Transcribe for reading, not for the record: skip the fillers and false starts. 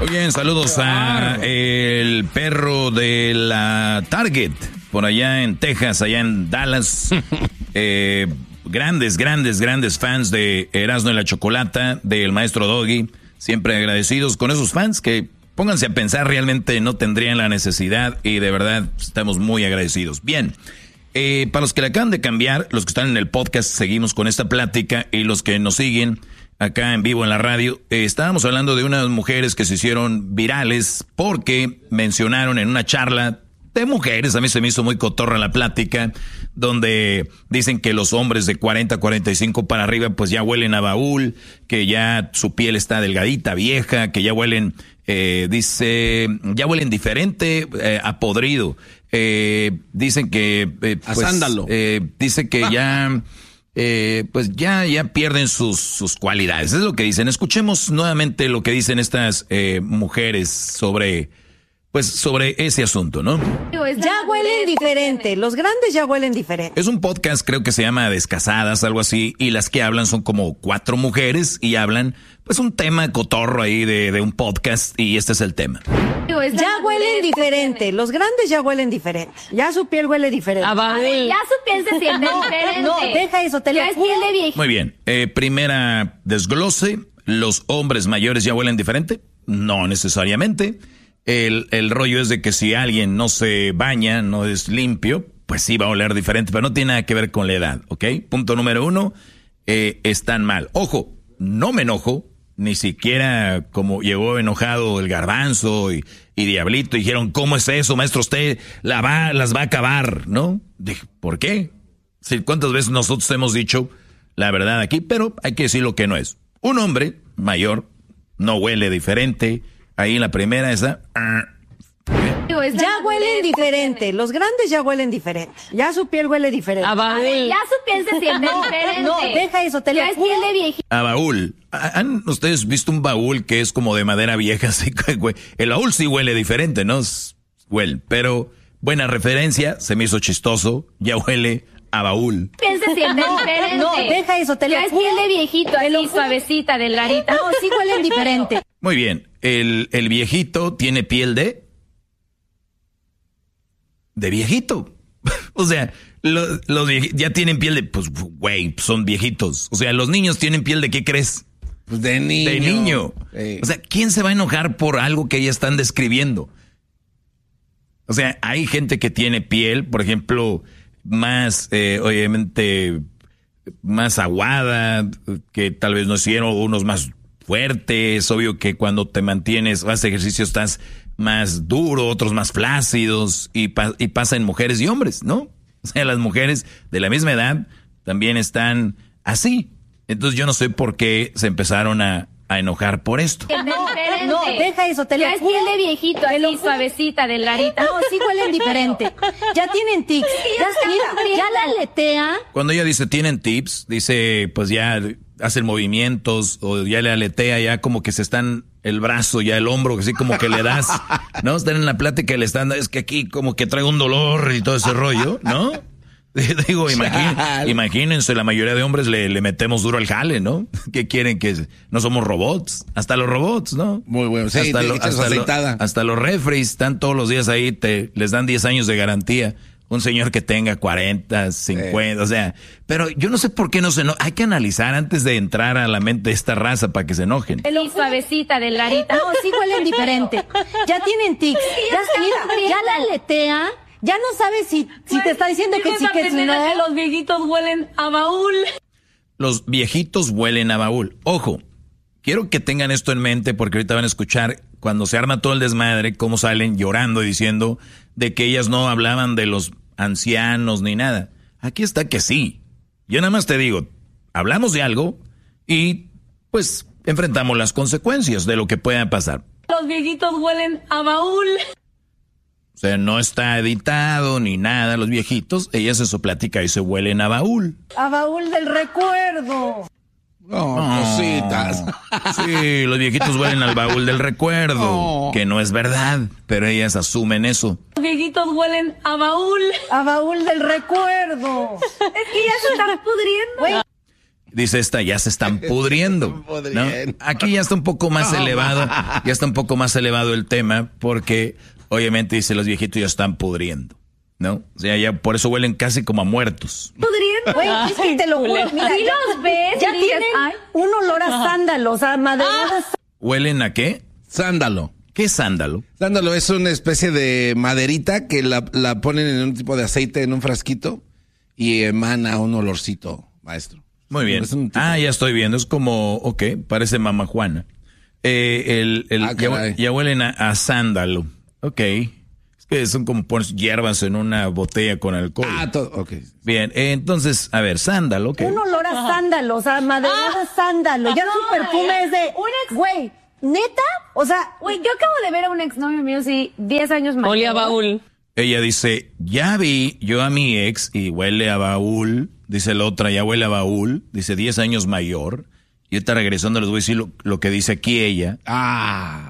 Muy bien, saludos a el perro de la Target, por allá en Texas, allá en Dallas. Grandes fans de Erasmo y la Chocolata, del maestro Doggy. Siempre agradecidos con esos fans que, pónganse a pensar, realmente no tendrían la necesidad y de verdad estamos muy agradecidos. Bien, para los que le acaban de cambiar, los que están en el podcast, seguimos con esta plática, y los que nos siguen acá en vivo en la radio, estábamos hablando de unas mujeres que se hicieron virales porque mencionaron en una charla de mujeres, a mí se me hizo muy cotorra la plática, donde dicen que los hombres de 40, 45 para arriba pues ya huelen a baúl, que ya su piel está delgadita, vieja, que ya huelen, ya huelen diferente, a podrido. Dicen que a sándalo. Dice que ya pues ya pierden sus cualidades. Es lo que dicen. Escuchemos nuevamente lo que dicen estas mujeres sobre ese asunto, ¿no? Ya huelen diferente, los grandes ya huelen diferente. Es un podcast, creo que se llama Descasadas, algo así, y las que hablan son como 4 mujeres y hablan pues un tema cotorro ahí de un podcast, y este es el tema. Ya huelen diferente, los grandes ya huelen diferente. Ya su piel huele diferente. Ya su piel se siente diferente. No, deja eso, te lo es piel de viejito. Muy bien, primera desglose, ¿los hombres mayores ya huelen diferente? No necesariamente. El rollo es de que si alguien no se baña, no es limpio, pues sí va a oler diferente, pero no tiene nada que ver con la edad, ¿ok? Punto número 1, están mal. Ojo, no me enojo, ni siquiera como llegó enojado el Garbanzo y Diablito, dijeron, ¿cómo es eso, maestro? Usted las va a acabar, ¿no? Dije, ¿por qué? Sí, ¿cuántas veces nosotros hemos dicho la verdad aquí? Pero hay que decir lo que no es. Un hombre mayor no huele diferente. Ahí en la primera esa. Ya huelen diferente, los grandes ya huelen diferente. Ya su piel huele diferente. Ya su piel se siente diferente. No, deja eso, te lo es piel de viejito. A baúl. ¿Han ustedes visto un baúl que es como de madera vieja? Así que, el baúl sí huele diferente, ¿no? Huele, pero buena referencia, se me hizo chistoso. Ya huele a baúl. Piel se siente diferente. No, deja eso, te lo es piel de viejito, así suavecita, delgadita. No, sí huelen diferente. Muy bien, el viejito tiene piel de viejito. O sea, los viejitos ya tienen piel de, pues, güey, son viejitos. O sea, los niños tienen piel de, ¿qué crees? Pues de niño. De niño. O sea, ¿quién se va a enojar por algo que ya están describiendo? O sea, hay gente que tiene piel, por ejemplo, más, obviamente, más aguada, que tal vez no hicieron, unos más fuertes. Obvio que cuando te mantienes, haces ejercicio, estás más duro, otros más flácidos, y pasa en mujeres y hombres, ¿no? O sea, las mujeres de la misma edad también están así. Entonces yo no sé por qué se empezaron a enojar por esto. No, deja eso, te lo es piel de viejito, así suavecita, delgadita. No, sí huelen diferente. Ya tienen tics. Ya la aletea. Cuando ella dice tienen tips, dice pues ya hacen movimientos o ya le aletea, ya como que se están el brazo, ya el hombro, así como que le das, ¿no? Están en la plática y le están, es que aquí como que trae un dolor y todo ese rollo, ¿no? Digo, imagínense, la mayoría de hombres le metemos duro al jale, ¿no? ¿Qué quieren? Que no somos robots. Hasta los robots, ¿no? Muy bueno, sí, hasta los refris están todos los días ahí, les dan 10 años de garantía. Un señor que tenga 40, 50, o sea, pero yo no sé por qué no se enoja. Hay que analizar antes de entrar a la mente de esta raza para que se enojen. Y suavecita, delgadita. No, sí huelen diferente. Ya tienen tics. Ya la aletea. Ya no sabes si te está diciendo que sí, que no. Que los viejitos huelen a baúl. Los viejitos huelen a baúl. Ojo, quiero que tengan esto en mente porque ahorita van a escuchar cuando se arma todo el desmadre, cómo salen llorando y diciendo de que ellas no hablaban de los ancianos ni nada. Aquí está que sí. Yo nada más te digo, hablamos de algo y pues enfrentamos las consecuencias de lo que pueda pasar. Los viejitos huelen a baúl. O sea, no está editado ni nada, los viejitos, ellas en su plática y se huelen a baúl. A baúl del recuerdo. Cositas. Sí, los viejitos huelen al baúl del recuerdo, que no es verdad, pero ellas asumen eso. Los viejitos huelen a baúl. A baúl del recuerdo. Es que ya se están pudriendo. Dice esta, ya se están pudriendo, ¿no? Aquí ya está un poco más elevado, ya está un poco más elevado el tema, porque obviamente dice los viejitos ya están pudriendo, ¿no? O sea, ya por eso huelen casi como a muertos. Pudriendo. Güey, es que te lo juro, mira, Si los ves, ya y dices, tienen ay. un olor a sándalos, a maderadas. ¿Huelen a qué? Sándalo. ¿Qué es sándalo? Sándalo es una especie de maderita que la ponen en un tipo de aceite en un frasquito y emana un olorcito, maestro. Muy bien. Es un tipo- Ya estoy viendo, es como, ok, parece Mama Juana. Ya huelen a sándalo, ok. Es que son como pones hierbas en una botella con alcohol. Ok. Bien, entonces, a ver, sándalo, ok. Un olor a sándalos, a maderadas sándalo. Ya su perfume es de, güey, ¿neta? O sea, Güey, yo acabo de ver a un exnovio mío, sí, 10 años mayor. Olía a baúl. Ella dice, ya vi yo a mi ex y huele a baúl. Dice la otra, ya huele a baúl. Dice 10 años mayor. Y ahorita regresando les voy a decir lo que dice aquí ella.